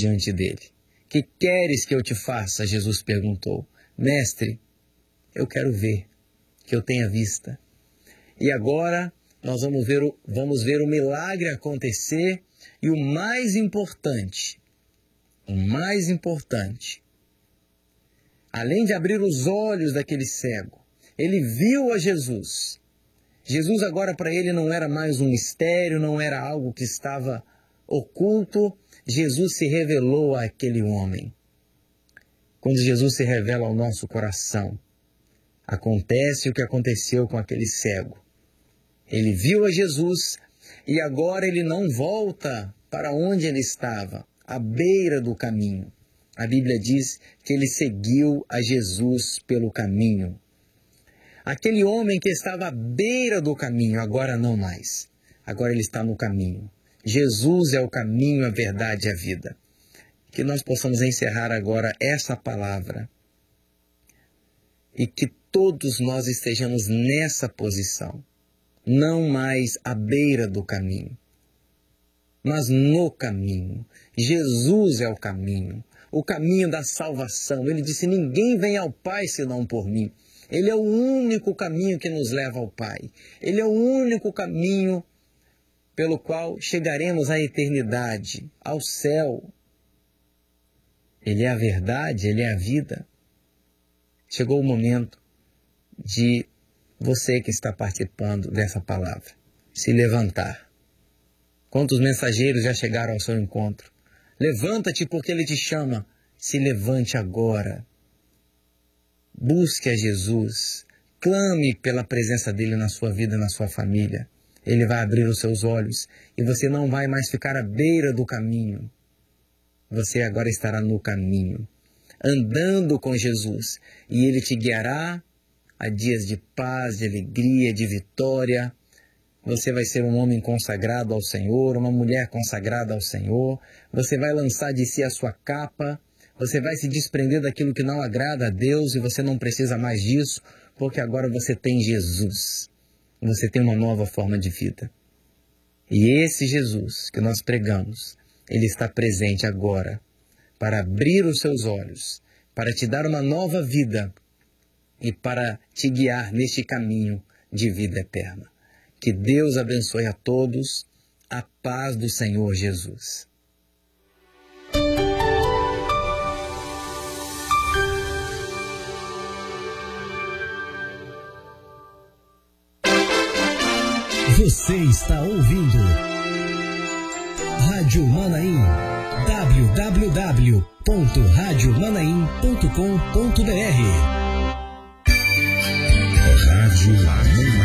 diante dele. Que queres que eu te faça? Jesus perguntou. Mestre, eu quero ver, que eu tenha vista. E agora nós vamos ver o milagre acontecer e o mais importante, além de abrir os olhos daquele cego, ele viu a Jesus. Jesus agora para ele não era mais um mistério, não era algo que estava oculto. Jesus se revelou àquele homem. Quando Jesus se revela ao nosso coração, acontece o que aconteceu com aquele cego. Ele viu a Jesus e agora ele não volta para onde ele estava, à beira do caminho. A Bíblia diz que ele seguiu a Jesus pelo caminho. Aquele homem que estava à beira do caminho, agora não mais. Agora ele está no caminho. Jesus é o caminho, a verdade e a vida. Que nós possamos encerrar agora essa palavra e que todos nós estejamos nessa posição. Não mais à beira do caminho, mas no caminho. Jesus é o caminho da salvação. Ele disse, ninguém vem ao Pai senão por mim. Ele é o único caminho que nos leva ao Pai. Ele é o único caminho pelo qual chegaremos à eternidade, ao céu. Ele é a verdade, Ele é a vida. Chegou o momento de você que está participando dessa palavra se levantar. Quantos mensageiros já chegaram ao seu encontro? Levanta-te porque Ele te chama. Se levante agora. Busque a Jesus. Clame pela presença dEle na sua vida, na sua família. Ele vai abrir os seus olhos e você não vai mais ficar à beira do caminho. Você agora estará no caminho, andando com Jesus. E Ele te guiará a dias de paz, de alegria, de vitória. Você vai ser um homem consagrado ao Senhor, uma mulher consagrada ao Senhor. Você vai lançar de si a sua capa. Você vai se desprender daquilo que não agrada a Deus e você não precisa mais disso, porque agora você tem Jesus. Você tem uma nova forma de vida. E esse Jesus que nós pregamos, Ele está presente agora para abrir os seus olhos, para te dar uma nova vida e para te guiar neste caminho de vida eterna. Que Deus abençoe a todos. A paz do Senhor Jesus. Você está ouvindo Rádio Manaim, www.radiomanaim.com.br. Rádio Manaim.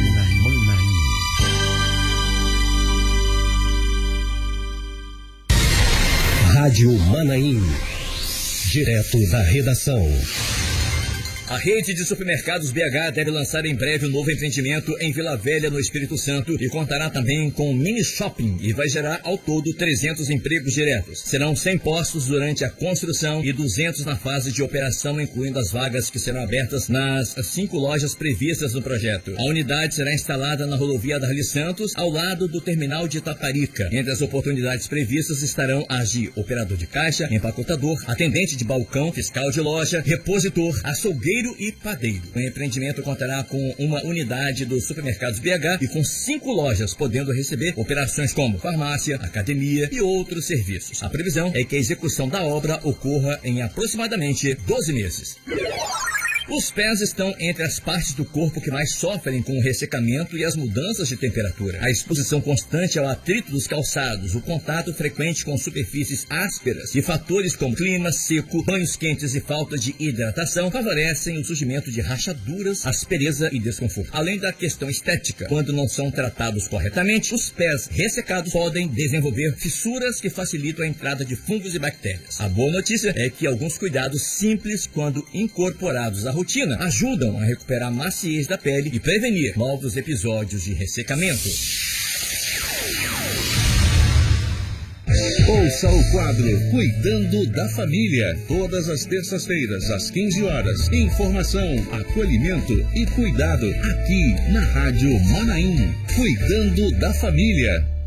Rádio Manaim, direto da redação. A rede de supermercados BH deve lançar em breve um novo empreendimento em Vila Velha, no Espírito Santo, e contará também com um mini shopping e vai gerar ao todo 300 empregos diretos. Serão 100 postos durante a construção e 200 na fase de operação, incluindo as vagas que serão abertas nas 5 lojas previstas no projeto. A unidade será instalada na rodovia Darli Santos, ao lado do terminal de Itaparica. Entre as oportunidades previstas estarão as de operador de caixa, empacotador, atendente de balcão, fiscal de loja, repositor, açougueiro e padeiro. O empreendimento contará com uma unidade dos supermercados BH e com 5 lojas, podendo receber operações como farmácia, academia e outros serviços. A previsão é que a execução da obra ocorra em aproximadamente 12 meses. Os pés estão entre as partes do corpo que mais sofrem com o ressecamento e as mudanças de temperatura. A exposição constante ao atrito dos calçados, o contato frequente com superfícies ásperas e fatores como clima seco, banhos quentes e falta de hidratação favorecem o surgimento de rachaduras, aspereza e desconforto. Além da questão estética, quando não são tratados corretamente, os pés ressecados podem desenvolver fissuras que facilitam a entrada de fungos e bactérias. A boa notícia é que alguns cuidados simples, quando incorporados à rotina, ajudam a recuperar a maciez da pele e prevenir novos episódios de ressecamento. Ouça o quadro Cuidando da Família, todas as terças-feiras, às 15 horas. Informação, acolhimento e cuidado, aqui na Rádio Manaim. Cuidando da Família.